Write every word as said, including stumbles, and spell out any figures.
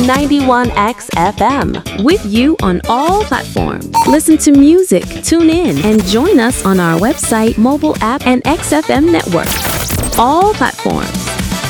ninety-one X F M. With you on all platforms. Listen to music, tune in, and join us on our website, mobile app, and X F M network. All platforms.